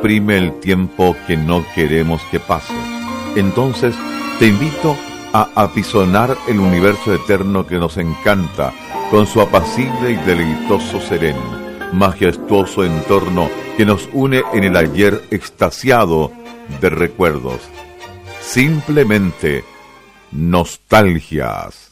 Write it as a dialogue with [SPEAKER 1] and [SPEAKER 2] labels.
[SPEAKER 1] exprime el tiempo que no queremos que pase. Entonces, te invito a apisonar el universo eterno que nos encanta, con su apacible y deleitoso sereno, majestuoso entorno que nos une en el ayer extasiado de recuerdos. Simplemente nostalgias.